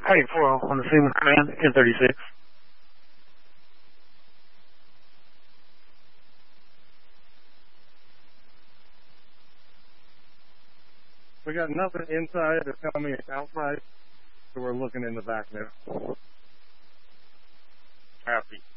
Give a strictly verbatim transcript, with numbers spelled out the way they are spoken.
Hey, four on the Seaman Command, ten thirty-six. We got nothing inside. They're telling me it's outside. So we're looking in the back now. Copy.